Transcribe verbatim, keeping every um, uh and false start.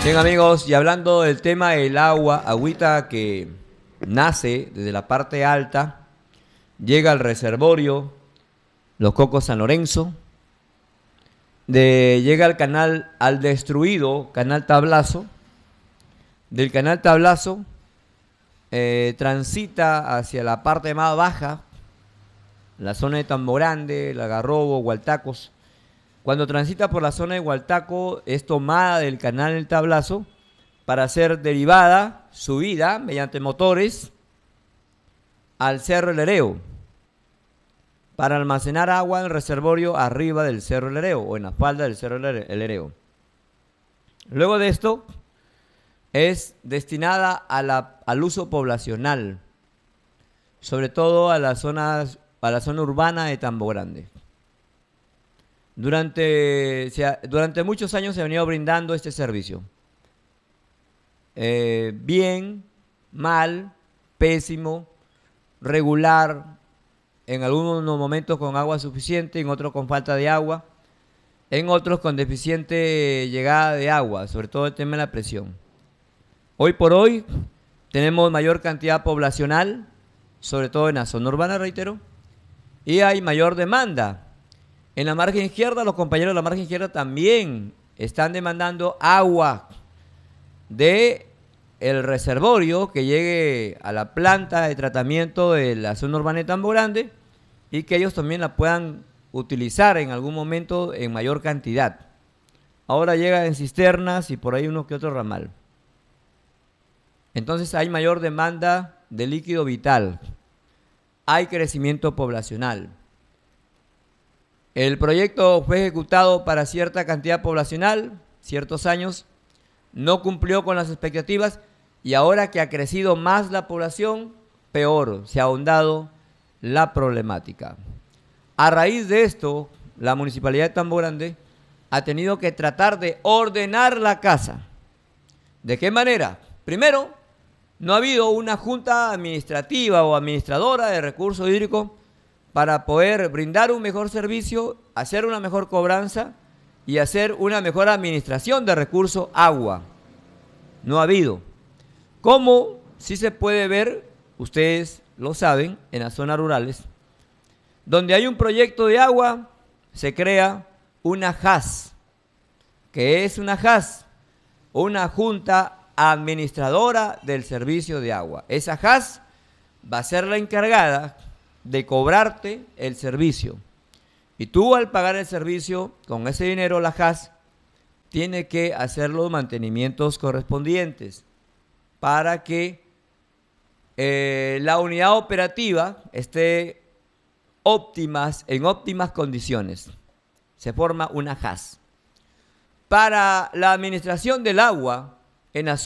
Bien, amigos, y hablando del tema del agua, agüita que nace desde la parte alta, llega al reservorio Los Cocos San Lorenzo, de, llega al canal, al destruido canal Tablazo, del canal Tablazo eh, transita hacia la parte más baja, la zona de Tambo Grande, Lagarrobo, Hualtacos. Cuando transita por la zona de Hualtaco es tomada del canal El Tablazo para ser derivada, subida mediante motores al Cerro El Hereo, para almacenar agua en el reservorio arriba del Cerro El Hereo o en la falda del Cerro El Hereo. Luego de esto es destinada a la, al uso poblacional, sobre todo a las zonas, a la zona urbana de Tambo Grande. Durante, se ha, durante muchos años se ha venido brindando este servicio. Eh, bien, mal, pésimo, regular, en algunos momentos con agua suficiente, en otros con falta de agua, en otros con deficiente llegada de agua, sobre todo el tema de la presión. Hoy por hoy tenemos mayor cantidad poblacional, sobre todo en la zona urbana, reitero, y hay mayor demanda. En la margen izquierda, los compañeros de la margen izquierda también están demandando agua de el reservorio que llegue a la planta de tratamiento de la zona urbana de Tambo Grande y que ellos también la puedan utilizar en algún momento en mayor cantidad. Ahora llega en cisternas y por ahí uno que otro ramal. Entonces hay mayor demanda de líquido vital, hay crecimiento poblacional. El proyecto fue ejecutado para cierta cantidad poblacional, ciertos años, no cumplió con las expectativas y ahora que ha crecido más la población, peor, se ha ahondado la problemática. A raíz de esto, la Municipalidad de Tambo Grande ha tenido que tratar de ordenar la casa. ¿De qué manera? Primero, no ha habido una junta administrativa o administradora de recursos hídricos para poder brindar un mejor servicio, hacer una mejor cobranza y hacer una mejor administración de recursos agua. No ha habido. Como sí se puede ver, ustedes lo saben, en las zonas rurales, donde hay un proyecto de agua, se crea una J A S. ¿Qué es una J A S? Una Junta Administradora del Servicio de Agua. Esa J A S va a ser la encargada de cobrarte el servicio. Y tú al pagar el servicio, con ese dinero la J A S tiene que hacer los mantenimientos correspondientes para que eh, la unidad operativa esté óptimas, en óptimas condiciones. Se forma una J A S. Para la administración del agua en la zona